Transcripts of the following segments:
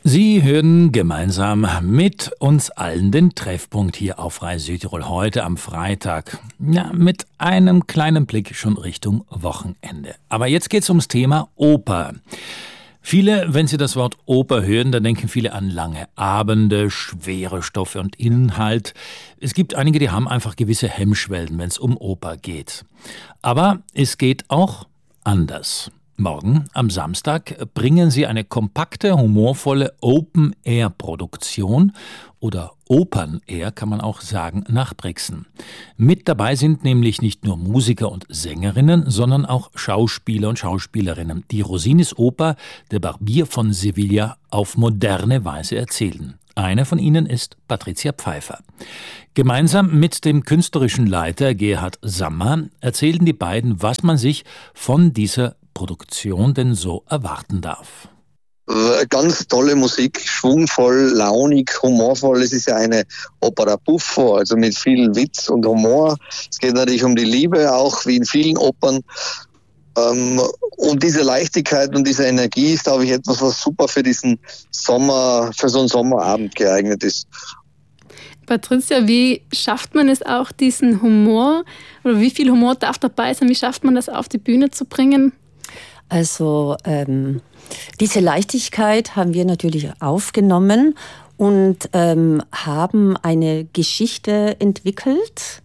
Sie hören gemeinsam mit uns allen den Treffpunkt hier auf Radio Südtirol heute am Freitag. Ja, mit einem kleinen Blick schon Richtung Wochenende. Aber jetzt geht's ums Thema Oper. Viele, wenn sie das Wort Oper hören, dann denken viele an lange Abende, schwere Stoffe und Inhalt. Es gibt einige, die haben einfach gewisse Hemmschwellen, wenn es um Oper geht. Aber es geht auch anders. Morgen, am Samstag, bringen sie eine kompakte, humorvolle Open-Air-Produktion oder Opern-Air, kann man auch sagen, nach Brixen. Mit dabei sind nämlich nicht nur Musiker und Sängerinnen, sondern auch Schauspieler und Schauspielerinnen, die Rossinis Oper Der Barbier von Sevilla auf moderne Weise erzählen. Eine von ihnen ist Patricia Pfeiffer. Gemeinsam mit dem künstlerischen Leiter Gerhard Sammer erzählen die beiden, was man sich von dieser Produktion denn so erwarten darf. Ganz tolle Musik, schwungvoll, launig, humorvoll. Es ist ja eine Opera buffo, also mit viel Witz und Humor. Es geht natürlich um die Liebe, auch wie in vielen Opern. Und diese Leichtigkeit und diese Energie ist, glaube ich, etwas, was super für diesen Sommer, für so einen Sommerabend geeignet ist. Patricia, wie schafft man es auch, diesen Humor, oder wie viel Humor darf dabei sein? Wie schafft man das auf die Bühne zu bringen? Also diese Leichtigkeit haben wir natürlich aufgenommen und haben eine Geschichte entwickelt,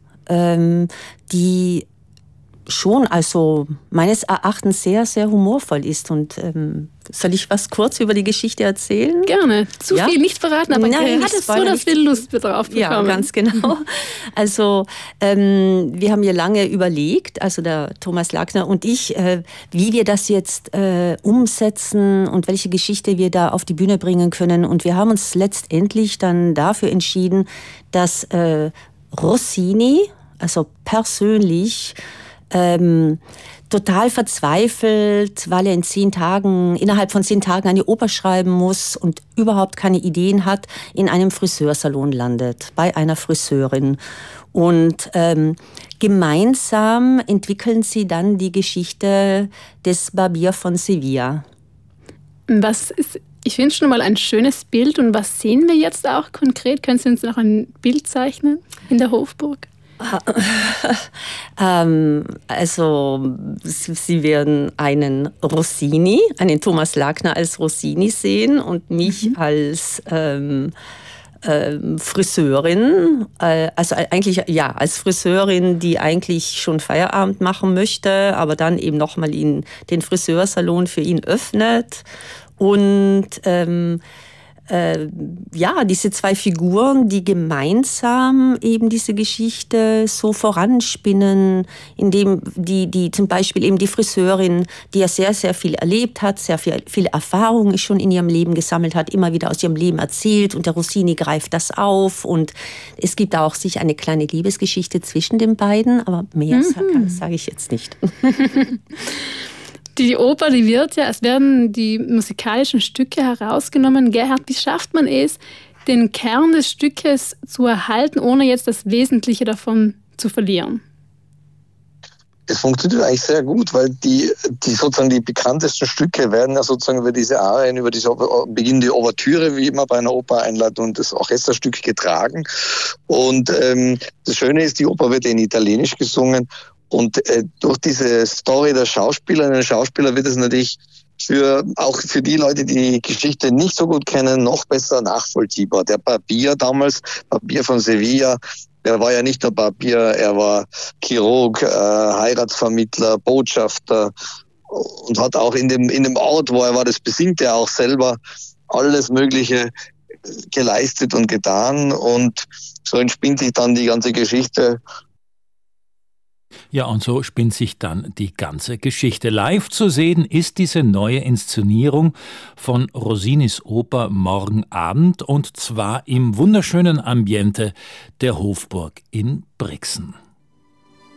die schon also meines Erachtens sehr, sehr humorvoll ist. Und soll ich was kurz über die Geschichte erzählen? Gerne. Zu viel nicht verraten, aber nein, hat es so, dass wir Lust drauf bekommen. Ja, ganz genau. Also wir haben ja lange überlegt, also der Thomas Lackner und ich, wie wir das jetzt umsetzen und welche Geschichte wir da auf die Bühne bringen können. Und wir haben uns letztendlich dann dafür entschieden, dass Rossini, also persönlich, total verzweifelt, weil er innerhalb von 10 Tagen eine Oper schreiben muss und überhaupt keine Ideen hat, in einem Friseursalon landet, bei einer Friseurin. Und gemeinsam entwickeln sie dann die Geschichte des Barbier von Sevilla. Ich finde schon mal ein schönes Bild. Und was sehen wir jetzt auch konkret? Können Sie uns noch ein Bild zeichnen in der Hofburg? Also Sie werden einen Rossini, einen Thomas Lackner als Rossini sehen und mich als Friseurin, also eigentlich ja als Friseurin, die eigentlich schon Feierabend machen möchte, aber dann eben nochmal den Friseursalon für ihn öffnet und diese 2 Figuren, die gemeinsam eben diese Geschichte so voranspinnen, indem die zum Beispiel eben die Friseurin, die ja sehr, sehr viel erlebt hat, sehr viel Erfahrung schon in ihrem Leben gesammelt hat, immer wieder aus ihrem Leben erzählt und der Rossini greift das auf und es gibt auch sicher eine kleine Liebesgeschichte zwischen den beiden, aber mehr sage ich jetzt nicht. Die Oper, es werden die musikalischen Stücke herausgenommen. Gerhard, wie schafft man es, den Kern des Stückes zu erhalten, ohne jetzt das Wesentliche davon zu verlieren? Es funktioniert eigentlich sehr gut, weil die sozusagen die bekanntesten Stücke werden ja sozusagen über diese Arien, über diese beginnende Ouvertüre, wie immer bei einer Oper-Einleitung, das Orchesterstück getragen. Und das Schöne ist, die Oper wird in Italienisch gesungen. Und durch diese Story der Schauspielerinnen und Schauspieler wird es natürlich auch für die Leute, die die Geschichte nicht so gut kennen, noch besser nachvollziehbar. Der Barbier damals, Barbier von Sevilla, der war ja nicht nur Barbier, er war Chirurg, Heiratsvermittler, Botschafter und hat auch in dem Ort, wo er war, das besingt er auch selber, alles Mögliche geleistet und getan. Und so entspinnt sich dann die ganze Geschichte. Ja, und so spinnt sich dann die ganze Geschichte. Live zu sehen ist diese neue Inszenierung von Rossinis Oper morgen Abend und zwar im wunderschönen Ambiente der Hofburg in Brixen.